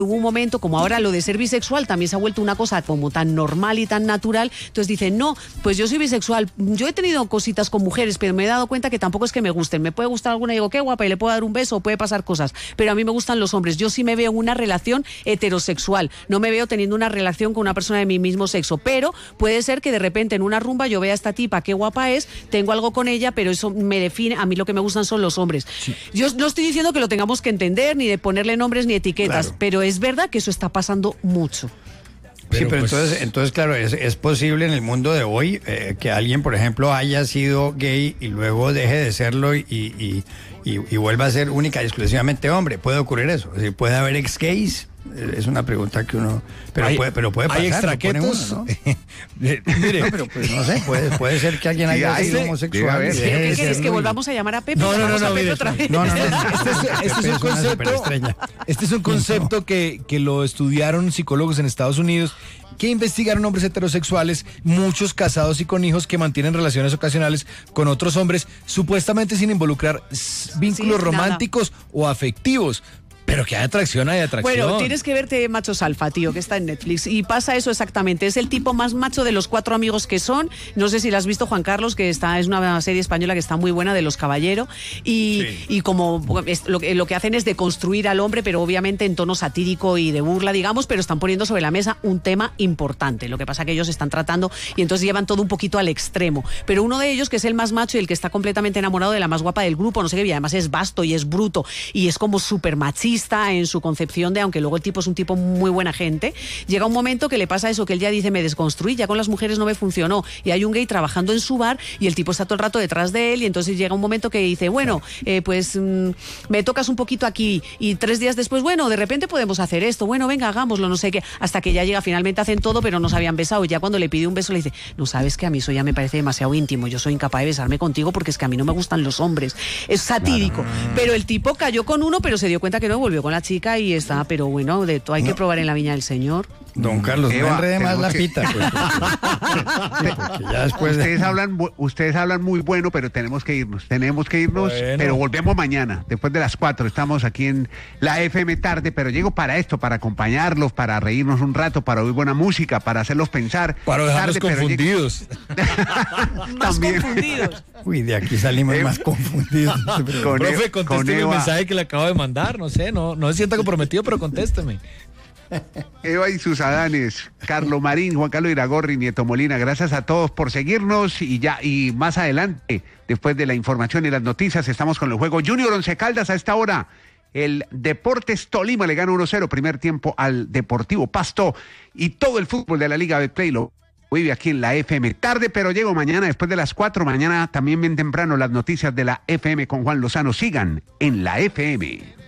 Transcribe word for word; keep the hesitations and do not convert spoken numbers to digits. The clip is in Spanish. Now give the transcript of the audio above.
hubo un momento, como ahora lo de ser bisexual también se ha vuelto una cosa como tan normal y tan natural, entonces dicen, no, pues yo soy bisexual, yo he tenido cositas con mujeres, pero me he dado cuenta que tampoco es que me gusten, me puede gustar alguna y digo, qué guapa, y le puedo dar un beso, o puede pasar cosas, pero a mí me gustan los hombres, yo sí me veo en una relación heterosexual, no me veo teniendo una relación con una persona de mi mismo sexo, pero puede ser que de repente en una rumba yo vea a esta tipa, qué guapa es, tengo algo con ella, pero eso me define, a mí lo que me gustan son los hombres. Sí. Yo no estoy diciendo que lo tengamos que entender, ni de ponerle nombres ni etiquetas, claro, pero es verdad que eso está pasando mucho. Pero sí, pero pues, entonces, entonces, claro, es, es posible en el mundo de hoy eh, que alguien, por ejemplo, haya sido gay y luego deje de serlo y, y, y, y vuelva a ser única y exclusivamente hombre. ¿Puede ocurrir eso? Es decir, ¿puede haber ex-gays? Es una pregunta que uno... Pero hay, puede, pero puede pasar. ¿Hay extraquetos? ¿No? Mire, no, pero pues no sé, puede, puede ser que alguien haya sido este, homosexual. ¿Pero qué querés, que volvamos a llamar a Pepe? No, no, no, no, mire, otra vez. no, no, no, no. Este, es, este es un concepto, este es un concepto no. que, que lo estudiaron psicólogos en Estados Unidos, que investigaron hombres heterosexuales, muchos casados y con hijos que mantienen relaciones ocasionales con otros hombres, supuestamente sin involucrar vínculos sí, románticos nada. o afectivos. Pero que hay atracción, hay atracción. Bueno, tienes que verte Machos Alfa, tío, que está en Netflix. Y pasa eso exactamente. Es el tipo más macho de los cuatro amigos que son. No sé si la has visto, Juan Carlos, que está es una serie española que está muy buena, de Los Caballero. Y, sí. y como es, lo, lo que hacen es deconstruir al hombre, pero obviamente en tono satírico y de burla, digamos, pero están poniendo sobre la mesa un tema importante. Lo que pasa que ellos están tratando y entonces llevan todo un poquito al extremo. Pero uno de ellos, que es el más macho y el que está completamente enamorado de la más guapa del grupo, no sé qué, y además es vasto y es bruto y es como súper machista en su concepción de, aunque luego el tipo es un tipo muy buena gente, llega un momento que le pasa eso, que él ya dice, me desconstruí, ya con las mujeres no me funcionó, y hay un gay trabajando en su bar y el tipo está todo el rato detrás de él, y entonces llega un momento que dice, bueno, eh, pues mmm, me tocas un poquito aquí, y tres días después, bueno, de repente podemos hacer esto, bueno, venga, hagámoslo, no sé qué, hasta que ya llega, finalmente hacen todo, pero no se habían besado, y ya cuando le pide un beso le dice, no sabes que a mí eso ya me parece demasiado íntimo, yo soy incapaz de besarme contigo porque es que a mí no me gustan los hombres, es satírico, claro. Pero el tipo cayó con uno, pero se dio cuenta que no, volvió con la chica y está, pero bueno, de todo hay no. que probar en la viña del Señor. Don Carlos, Eva, no enrede más la que... pita. Pues, porque ya después ustedes, de... hablan, ustedes hablan muy bueno, pero tenemos que irnos, tenemos que irnos, bueno. Pero volvemos mañana, después de las cuatro, estamos aquí en la F M Tarde, pero llego para esto, para acompañarlos, para reírnos un rato, para oír buena música, para hacerlos pensar. Para dejarlos tarde, confundidos. Más confundidos. Uy, de aquí salimos eh, más confundidos. Con Profe, contésteme el mensaje que le acabo de mandar, no sé, no, no se sienta comprometido, pero contésteme. Eva y sus Adanes, Carlos Marín, Juan Carlos Iragorri, Nieto Molina, gracias a todos por seguirnos y ya, y más adelante, después de la información y las noticias, estamos con el juego Junior Once Caldas a esta hora. El Deportes Tolima le gana uno cero, primer tiempo al Deportivo Pasto, y todo el fútbol de la Liga Betplay lo vive aquí en la F M. Tarde, pero llego mañana después de las cuatro, mañana también bien temprano las noticias de la F M con Juan Lozano. Sigan en la F M.